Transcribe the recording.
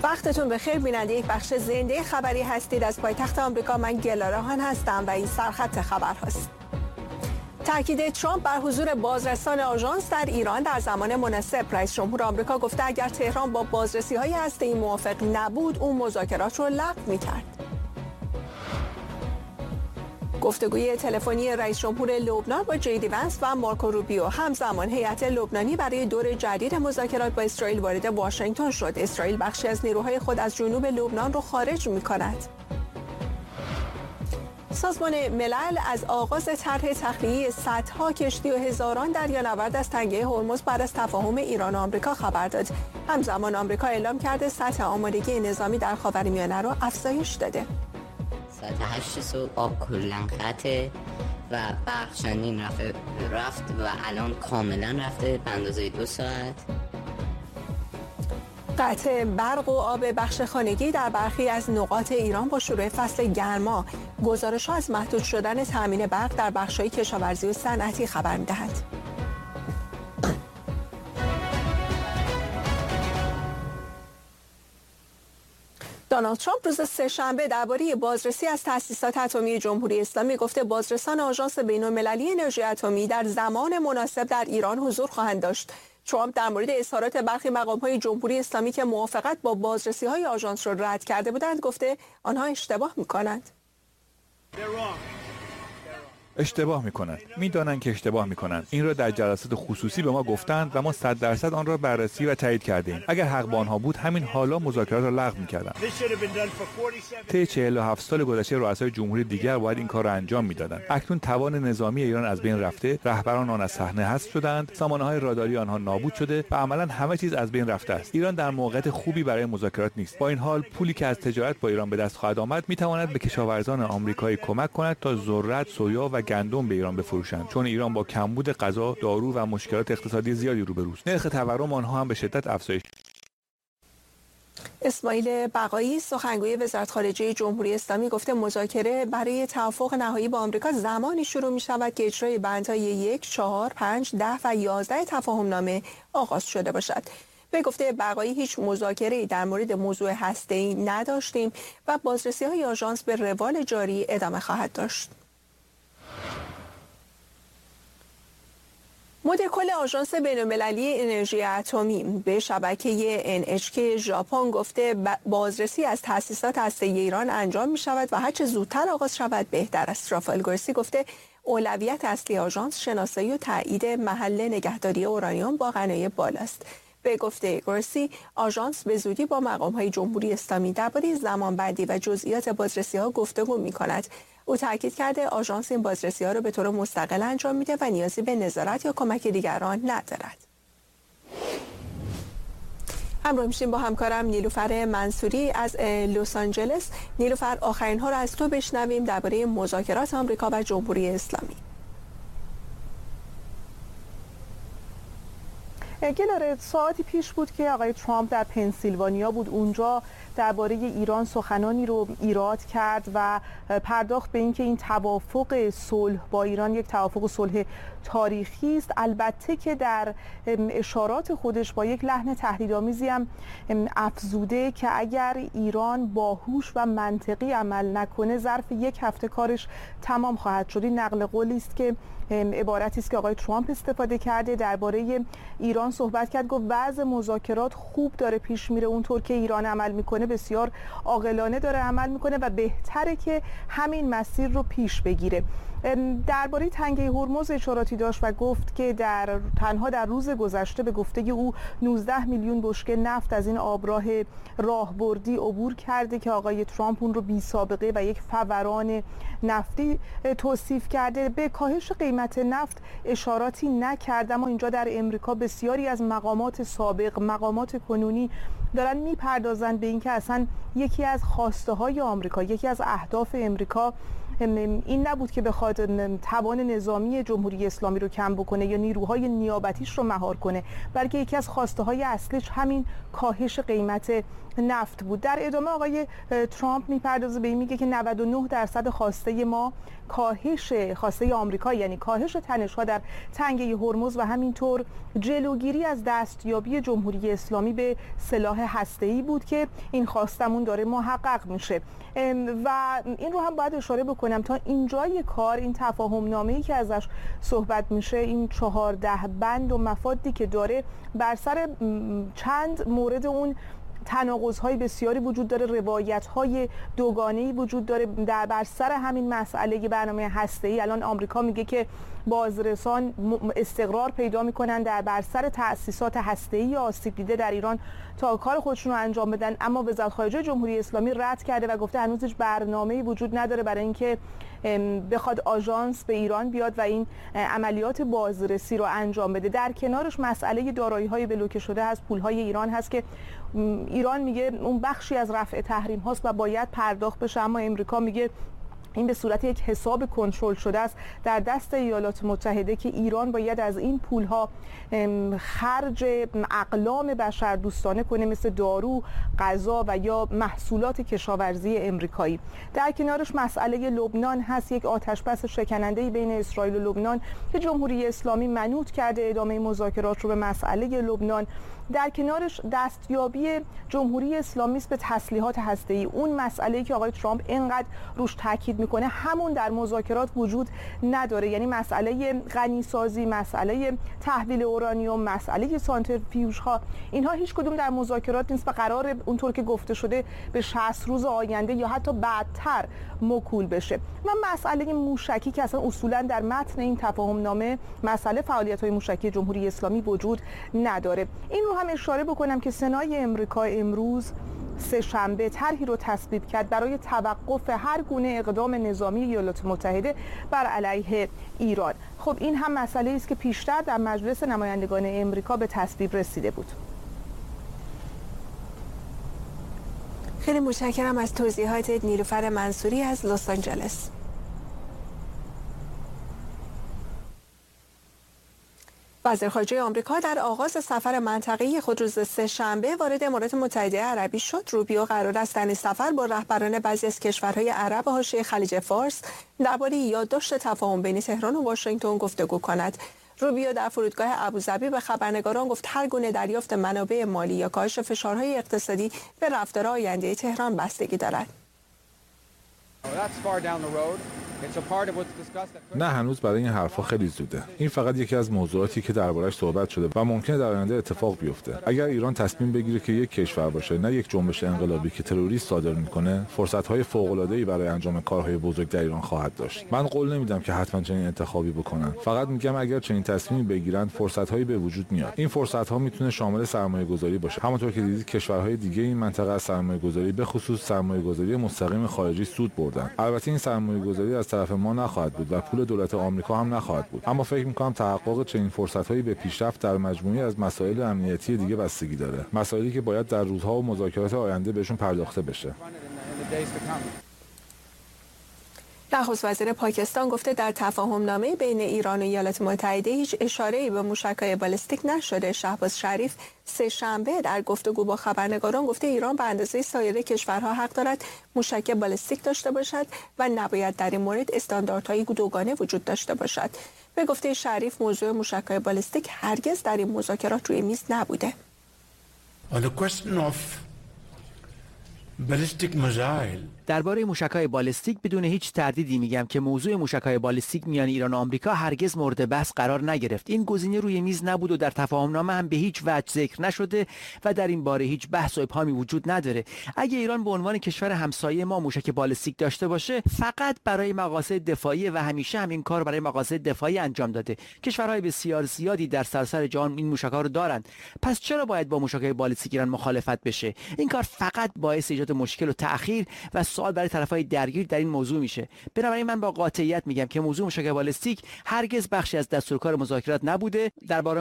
وقتتون بخیر بیننده یک بخش زنده خبری هستید از پایتخت آمریکا. من گلارهان هستم و این سرخط خبر هست. تاکید ترامپ بر حضور بازرسان آژانس در ایران در زمان مناسب. رئیس جمهور آمریکا گفته اگر تهران با بازرسی‌های هسته‌ای موافق نبود اون مذاکرات رو لغو می‌کرد. گفتگوی تلفنی رئیس جمهور لبنان با جی دی ونس و مارکو روبیو همزمان هیئت لبنانی برای دور جدید مذاکرات با اسرائیل وارد واشنگتن شد. اسرائیل بخشی از نیروهای خود از جنوب لبنان را خارج می‌کند. سازمان ملل از آغاز طرح تخلیه صدها کشتی و هزاران دریانورد از تنگه هرمز بعد از تفاهم ایران و آمریکا خبر داد. همزمان آمریکا اعلام کرده سطح آمادگی نظامی در خاورمیانه را افزایش داده. ساعت 8 صبح آب کلاً قطعه و برق چندین رفت و الان کاملا رفته به اندازه 2 ساعت. قطع برق و آب بخش خانگی در برخی از نقاط ایران با شروع فصل گرما. گزارش‌ها از محدود شدن تامین برق در بخش‌های کشاورزی و صنعتی خبر می‌دهد. دونالد ترامپ روز سه‌شنبه درباره بازرسی از تأسیسات اتمی جمهوری اسلامی گفته بازرسان آژانس بین‌المللی انرژی اتمی در زمان مناسب در ایران حضور خواهند داشت. ترامپ در مورد اظهارات برخی مقام‌های جمهوری اسلامی که موافقت با بازرسی‌های آژانس را رد کرده بودند گفته آنها اشتباه می‌کنند. اشتباه میکنند. میدانند که اشتباه میکنند. این را در جلسات خصوصی به ما گفتند و ما 100% آن را بررسی و تایید کردیم. اگر حق با آنها بود همین حالا مذاکرات را لغو میکردند. طی 47 سال گذشته رؤسای جمهوری دیگر باید این کار را انجام میدادند. اکنون توان نظامی ایران از بین رفته، رهبران آن از صحنه حذف شدند، سامانه‌های راداری آنها نابود شده و عملاً همه چیز از بین رفته است. ایران در موقعیت خوبی برای مذاکرات نیست. با این حال پولی که از تجارت با ایران به دست خواهد آمد میتواند به کشاورزان آمریکایی کمک کند تا ذرت، سویا و گندم به ایران بفروشند، چون ایران با کمبود غذا، دارو و مشکلات اقتصادی زیادی روبروست. نرخ تورم آنها هم به شدت افزایش. اسماعیل بقایی سخنگوی وزارت خارجه جمهوری اسلامی گفته مذاکره برای توافق نهایی با آمریکا زمانی شروع می شود که اجرای بندهای 1، 4، 5، 10 و 11 تفاهم نامه آغاز شده باشد. به گفته بقایی هیچ مذاکره‌ای در مورد موضوع هسته‌ای نداشتیم و بازرسی‌های آژانس به روال جاری ادامه خواهد داشت. مدیر کل آژانس بین‌المللی انرژی اتمی به شبکه NHK ژاپن گفته بازرسی از تأسیسات هسته‌ای ایران انجام می شود و هرچه زودتر آغاز شود بهتر است. رافائل گروسی گفته اولویت اصلی آژانس شناسایی و تایید محل نگهداری اورانیوم با غنای بالاست. به گفته گروسی آژانس به زودی با مقام‌های جمهوری اسلامی درباره زمانبندی و جزئیات بازرسی‌ها گفتگو می‌کند. او تاکید کرده آژانس این بازرسی‌ها را به طور مستقل انجام میده و نیازی به نظارت یا کمک دیگران ندارد. همراه میشیم با همکارم نیلوفر منصوری از لس آنجلس. نیلوفر، آخرین ها را از تو بشنویم درباره مذاکرات آمریکا و جمهوری اسلامی. گلاره، ساعتی پیش بود که آقای ترامپ در پنسیلوانیا بود. اونجا درباره ایران سخنانی رو ایراد کرد و پرداخت به اینکه این توافق صلح با ایران یک توافق صلح تاریخی است. البته که در اشارات خودش با یک لحن تهدیدآمیزی هم افزوده که اگر ایران باهوش و منطقی عمل نکنه ظرف 1 هفته کارش تمام خواهد شد. این نقل قولی است که عبارتی است که آقای ترامپ استفاده کرده. درباره ایران صحبت کرد، گفت وضع مذاکرات خوب داره پیش میره، اونطور که ایران عمل میکنه بسیار عاقلانه داره عمل میکنه و بهتره که همین مسیر رو پیش بگیره. درباره تنگه هرمز اشاراتی داشت و گفت که تنها در روز گذشته به گفته او 19 میلیون بشکه نفت از این آبراه راهبردی عبور کرده که آقای ترامپ اون رو بی سابقه و یک فوران نفتی توصیف کرده. به کاهش قیمت نفت اشاراتی نکرد، اما اینجا در امریکا بسیاری از مقامات سابق، مقامات کنونی دارن میپردازن به اینکه اصلا یکی از خواسته های آمریکا، یکی از اهداف امریکا این نبود که بخواد توان نظامی جمهوری اسلامی رو کم بکنه یا نیروهای نیابتیش رو مهار کنه، بلکه یکی از خواسته های اصلیش همین کاهش قیمت نفت بود. در ادامه آقای ترامپ میپردازه به این، میگه که 99% خواسته ما خواسته آمریکا، یعنی کاهش تنش‌ها در تنگه هرمز و همینطور جلوگیری از دستیابی جمهوری اسلامی به سلاح هسته‌ای بود که این خواستمون داره محقق میشه. و این رو هم باید اشاره بکنم تا اینجای کار این تفاهم نامه‌ای که ازش صحبت میشه، این 14 بند و مفادی که داره، بر سر چند مورد اون تناقض‌های بسیاری وجود داره، روایت‌های دوگانه‌ای وجود داره در بر سر همین مسئله برنامه هسته‌ای. الان آمریکا میگه که بازرسان استقرار پیدا می‌کنن در بر سر تأسیسات هسته‌ای آسیب دیده در ایران تا کار خودشون رو انجام بدن، اما وزارت خارجه جمهوری اسلامی رد کرده و گفته هنوز هیچ برنامه‌ای وجود نداره برای اینکه بخواد آژانس به ایران بیاد و این عملیات بازرسی رو انجام بده. در کنارش مسئله دارایی‌های بلوکه شده هست، پول‌های ایران هست که ایران میگه اون بخشی از رفع تحریم هاست و باید پرداخت بشه، اما امریکا میگه این به صورت یک حساب کنترل شده است در دست ایالات متحده که ایران باید از این پولها خرج اقلام بشردوستانه کنه، مثل دارو، غذا و یا محصولات کشاورزی امریکایی. در کنارش مسئله لبنان هست، یک آتشبس شکننده‌ای بین اسرائیل و لبنان که جمهوری اسلامی منوط کرده ادامه مذاکرات رو به مسئله لبنان. در کنارش دستیابی جمهوری اسلامی به تسلیحات هسته‌ای، اون مسئله‌ای که آقای ترامپ اینقدر روش تاکید میکنه همون در مذاکرات وجود نداره، یعنی مسئله غنیسازی، مسئله تحویل اورانیوم، مسئله سانتریفیوژها، اینها هیچ کدوم در مذاکرات نیست و قرار اونطور که گفته شده به 60 روز آینده یا حتی بعدتر موکول بشه. و مسئله موشکی که اصلا اصولا در متن این تفاهم نامه مسئله فعالیت‌های موشکی جمهوری اسلامی وجود نداره. این رو هم اشاره بکنم که سنای امریکا امروز سه‌شنبه طرحی رو تصویب کرد برای توقف هر گونه اقدام نظامی ایالات متحده بر علیه ایران. خب این هم مسئله است که پیشتر در مجلس نمایندگان امریکا به تصویب رسیده بود. خیلی متشکرم از توضیحات نیلوفر منصوری از لس آنجلس. وزیر خارجه آمریکا در آغاز سفر منطقه‌ای خود روز سه‌شنبه وارد امارات متحده عربی شد. روبیو قرار است در این سفر با رهبران بعضی از کشورهای عرب حاشیه خلیج فارس درباره یادداشت تفاهم بین تهران و واشنگتن گفتگو کند. روبیو در فرودگاه ابوظبی به خبرنگاران گفت هر گونه دریافت منابع مالی یا کاهش فشارهای اقتصادی به رفتار آینده تهران بستگی دارد. نه، هنوز برای این حرفا خیلی زوده. این فقط یکی از موضوعاتی که درباره‌اش صحبت شده و ممکنه در آینده اتفاق بیفته. اگر ایران تصمیم بگیره که یک کشور باشه، نه یک جنبش انقلابی که تروریست صادر میکنه، فرصت‌های فوق‌العاده‌ای برای انجام کارهای بزرگ در ایران خواهد داشت. من قول نمیدم که حتما چنین انتخابی بکنن. فقط میگم اگر چنین تصمیمی بگیرن، فرصت‌هایی به وجود میاد. این فرصت‌ها میتونه شامل سرمایه‌گذاری باشه. همونطور که دیدید کشورهای دیگه این منطقه از سرمایه‌گذاری به خصوص سرمایه‌گذاری مستقیم خارجی سود بردن. البته این سرمایه‌گذاری از طرف ما نخواهد بود و پول دولت آمریکا هم نخواهد بود، اما فکر می‌کنم تحقق چنین فرصت‌هایی به پیشرفت در مجموعه‌ای از مسائل امنیتی دیگه بستگی داره، مسائلی که باید در روزها و مذاکرات آینده بهشون پرداخته بشه. نخست وزیر پاکستان گفته در تفاهم نامه بین ایران و ایالات متحده هیچ اشاره‌ای به موشک‌های بالستیک نشده. شهباز شریف سه‌شنبه در گفتگو با خبرنگاران گفته ایران به اندازه سایر کشورها حق دارد موشک بالستیک داشته باشد و نباید در این مورد استانداردهای دوگانه وجود داشته باشد. به گفته شریف موضوع موشک‌های بالستیک هرگز در این مذاکرات روی میز نبوده. درباره موشک‌های بالستیک بدون هیچ تردیدی میگم که موضوع موشک‌های بالستیک میان ایران و آمریکا هرگز مورد بحث قرار نگرفت. این گزینه روی میز نبود و در تفاهمنامه هم به هیچ وجه ذکر نشده و در این باره هیچ بحث و ابهامی وجود نداره. اگه ایران به عنوان کشور همسایه ما موشک بالستیک داشته باشه، فقط برای مقاصد دفاعی و همیشه همین کار برای مقاصد دفاعی انجام داده. کشورهای بسیار زیادی در سراسر جهان این موشک‌ها رو دارند. پس چرا باید با موشک‌های بالستیک ایران مخالفت بشه؟ این کار فقط باعث ایجاد مشکل و تأخیر و سوال برای طرفای درگیر در این موضوع میشه. بنابراین من با قاطعیت میگم که موضوع موشک بالستیک هرگز بخشی از دستورکار مذاکرات نبوده. درباره